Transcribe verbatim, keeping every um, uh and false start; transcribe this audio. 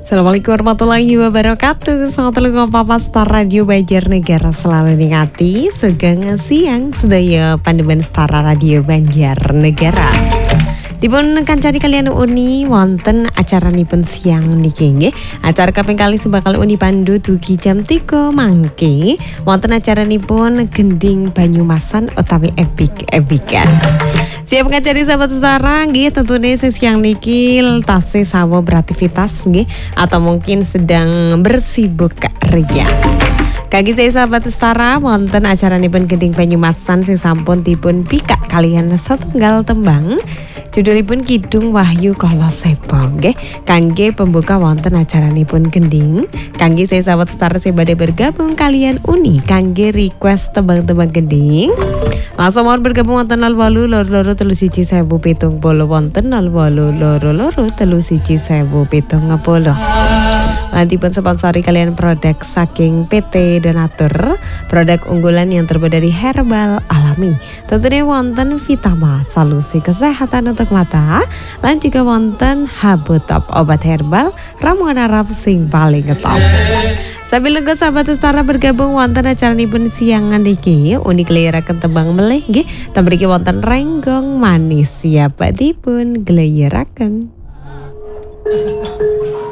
Assalamualaikum warahmatullahi wabarakatuh. Selamat telu Papa Star Radio Banjarnegara selalu ningati Sugeng siang sedaya pandemen Star Radio Banjarnegara. Dipun kancani kalian uni wonten acaranipun siang niki nggih. Acara kaping kali sebakal uni Pandu dugi jam tiga mangke wonten acaranipun Gending Banyumasan utawi Epic Epikan. Siap ngajari sahabat setara nggih tentunya siang niki tasih sawo beraktivitas nggih atau mungkin sedang bersibuk ria. Kaki saya sahabat setara wonten acaranipun Gending Banyumasan sing sampun dipun bikak kalian satunggal tembang judulipun Kidung Wahyu Kala Sepo nggih kangge pembuka wonten acaranipun Gending. Kangge saya sahabat setara sing badhe bergabung kalian uni kangge request tembang-tembang Gending. Langsung mohon bergabung wonten nol wolu loro loro telu siji sewu pitung puluh wonten nol wolu loro loro telu siji sewu pitung puluh. Nanti pun sponsori kalian produk saking P T Donatur, produk unggulan yang terbuat dari herbal alami. Tentunya wonten Vitama, solusi kesehatan untuk mata, dan juga wonten Habutop, obat herbal ramuan Arab sing paling top. Sambil nunggu sahabat setara bergabung wonten acara nipun siangan niki unik liraken tembang melih nggih tambriki wonten Renggong Manis siapa dipun gleyeraken.